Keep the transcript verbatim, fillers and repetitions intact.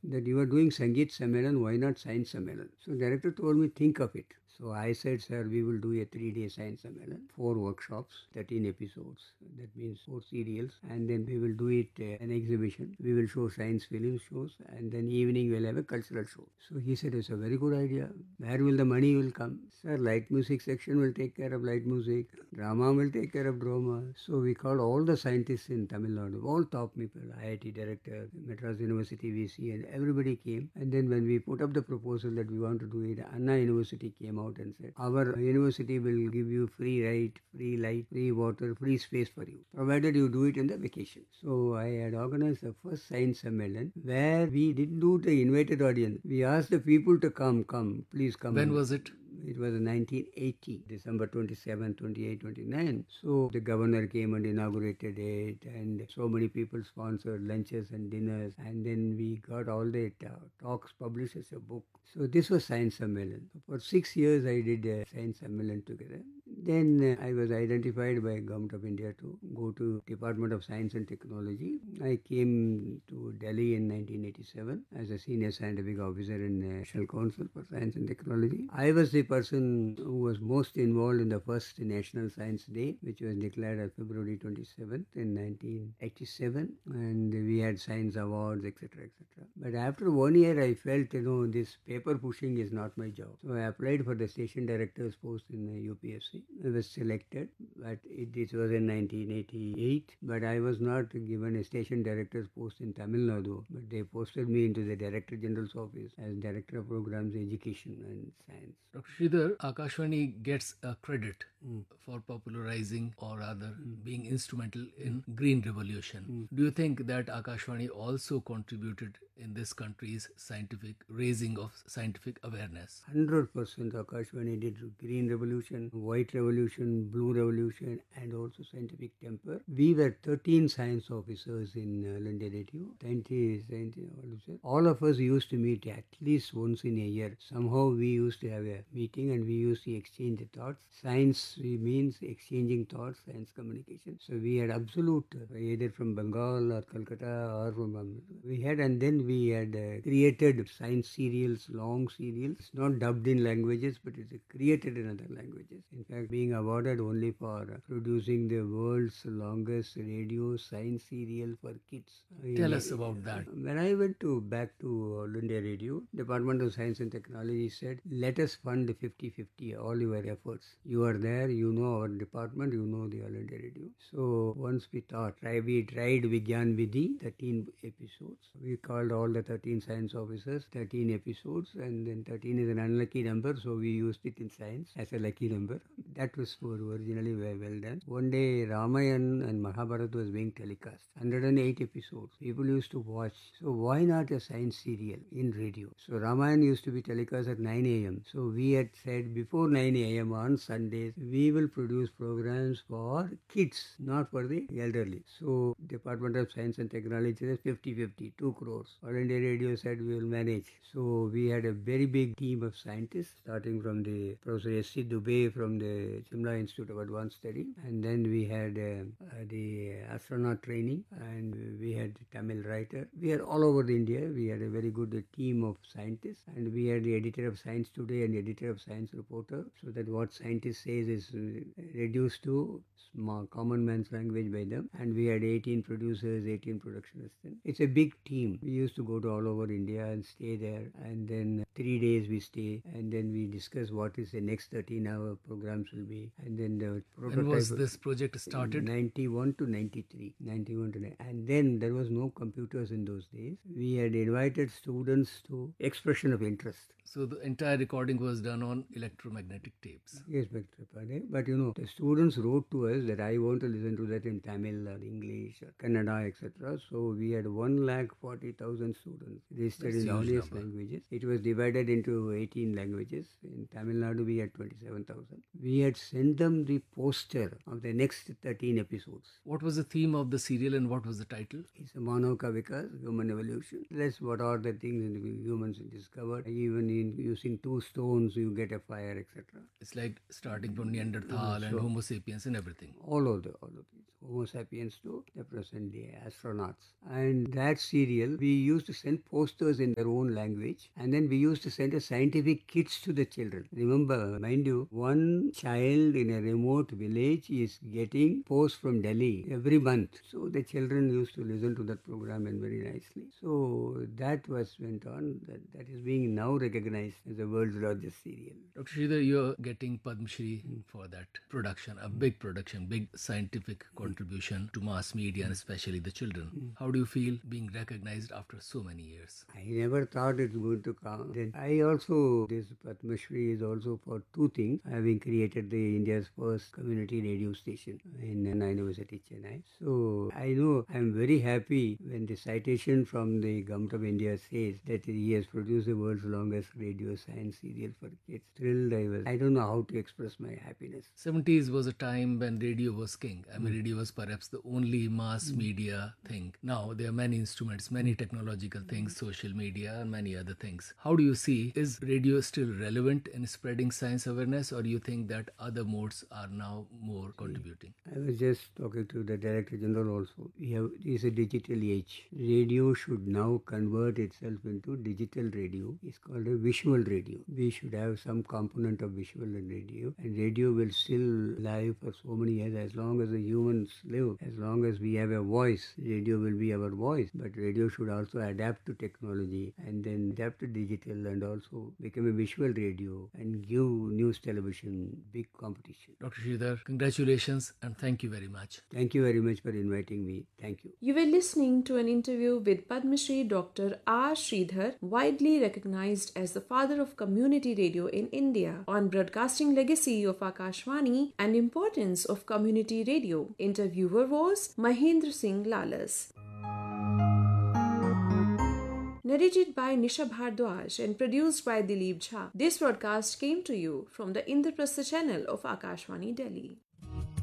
that you are doing Sangeet Sammelan, why not Science Sammelan? So director told me, think of it. So I said, sir, we will do a three-day Science Sammelan, four workshops, thirteen episodes. That means four serials. And then we will do it uh, an exhibition. We will show science film shows, and then evening we'll have a cultural show. So he said, it's a very good idea. Where will the money will come? Sir, light music section will take care of light music. Drama will take care of drama. So we called all the scientists in Tamil Nadu, all top people, I I T director, Madras University V C, and everybody came. And then when we put up the proposal that we want to do it, Anna University came out and said, our university will give you free ride, free light, free water, free space for you, provided you do it in the vacation. So I had organized the first Science Sammelan where we didn't do the invited audience. We asked the people to come, come, please come. When was it? It was nineteen eighty, December twenty-seventh, twenty-eighth, twenty-ninth. So the governor came and inaugurated it, and so many people sponsored lunches and dinners. And then we got all the talks published as a book. So this was Science Sammelan. For six years I did a Science Sammelan together. Then uh, I was identified by Government of India to go to Department of Science and Technology. I came to Delhi in nineteen eighty-seven as a senior scientific officer in the National Council for Science and Technology. I was the person who was most involved in the first National Science Day, which was declared on February twenty-seventh in nineteen eighty-seven, and we had science awards, et cetera, et cetera. But after one year, I felt, you know, this paper pushing is not my job. So I applied for the station director's post in the U P S C. I was selected, but it, it was in nineteen eighty-eight. But I was not given a station director's post in Tamil Nadu, but they posted me into the Director General's office as Director of Programs, Education and Science. Doctor Sridhar, Akashvani gets a credit mm. for popularizing or rather mm. being instrumental in Green Revolution. Mm. Do you think that Akashvani also contributed in this country's scientific raising of scientific awareness? one hundred percent Akashvani did Green Revolution, White Revolution, Blue Revolution, and also Scientific Temper. We were thirteen science officers in uh, All India Radio. twenty, twenty, all of us used to meet at least once in a year. Somehow we used to have a meeting and we used to exchange the thoughts. Science means exchanging thoughts, science communication. So we had absolute, uh, either from Bengal or Calcutta or from, um, we had, and then we had uh, created science serials, long serials, not dubbed in languages, but it's uh, created in other languages. In fact, being awarded only for uh, producing the world's longest radio science serial for kids. Tell uh, us about that. When I went to back to All India Radio, Department of Science and Technology said, let us fund fifty fifty all your efforts. You are there, you know our department, you know the All India Radio. So once we thought, try, we tried Vigyan Vidhi, thirteen episodes. We called all the thirteen science officers, thirteen episodes, and then thirteen is an unlucky number, so we used it in science as a lucky number. That was originally very well done. One day, Ramayana and Mahabharata was being telecast. one hundred eight episodes. People used to watch. So why not a science serial in radio? So Ramayana used to be telecast at nine a.m. So we had said before nine a.m. on Sundays, we will produce programs for kids, not for the elderly. So Department of Science and Technology said fifty fifty, two crores. All India Radio said we will manage. So we had a very big team of scientists, starting from the Professor S C Dubey from the Shimla Institute of Advanced Study, and then we had uh, uh, the astronaut training, and we had Tamil writer. We are all over the India. We had a very good uh, team of scientists, and we had the editor of Science Today and editor of Science Reporter, so that what scientist says is uh, reduced to small, common man's language by them. And we had eighteen producers, eighteen production assistants. It's a big team. We used to go to all over India and stay there, and then three days we stay, and then we discuss what is the next thirteen hour programs will be, and then the prototype. When was this project started? ninety-one to ninety-three. ninety-one to ninety-three. And then there was no computers in those days. We had invited students to expression of interest. So the entire recording was done on electromagnetic tapes. Yes, but, but you know, the students wrote to us that I want to listen to that in Tamil or English or Kannada, et cetera. So we had one lakh forty thousand students registered in all these languages. It was divided into eighteen languages. In Tamil Nadu, we had twenty-seven thousand. We had sent them the poster of the next thirteen episodes. What was the theme of the serial and what was the title? It's a Manav ka Vikas, human evolution. That's what are the things in the humans discovered. Even in using two stones, you get a fire, et cetera. It's like starting from Neanderthal Mm, and so- Homo sapiens and everything. All of the all of these Homo sapiens to the present day astronauts. And that serial, we used to send posters in their own language, and then we used to send a scientific kits to the children. Remember, mind you, one child in a remote village is getting posts from Delhi every month. So the children used to listen to that program and very nicely. So that was went on. That, that is being now recognized as the world's largest serial. Doctor Sridhar, you're getting Padma Shri for that production, a big production, big scientific contribution to mass media and especially the children. How do you feel being recognized after so many years? I never thought it's going to come. Then I also, this Padma Shri is also for two things. Having created the India's first community radio station in Anna University, Chennai. So I know I'm very happy when the citation from the Government of India says that he has produced the world's longest radio science serial for kids. Thrilled I was. I don't know how to express my happiness. seventies was a time when radio was king. I mean, radio was perhaps the only mass media thing. Now there are many instruments, many technological things, social media and many other things. How do you see, is radio still relevant in spreading science awareness, or do you think that other modes are now more contributing? I was just talking to the Director General also. We have, this is a digital age. Radio should now convert itself into digital radio. It's called a visual radio. We should have some component of visual in radio, and radio will still live for so many years as long as the humans live. As long as we have a voice, radio will be our voice. But radio should also adapt to technology and then adapt to digital and also become a visual radio and give news television big competition. Doctor Sridhar, congratulations and thank you very much. Thank you very much for inviting me. Thank you. You were listening to an interview with Padma Shri Doctor R. Sridhar, widely recognized as the father of community radio in India, on broadcasting legacy of Akashvani and importance of community radio. Interviewer was Mahendra Singh Lalas. Narrated by Nisha Bhardwaj and produced by Dilip Jha. This broadcast came to you from the Indraprastha channel of Akashvani, Delhi.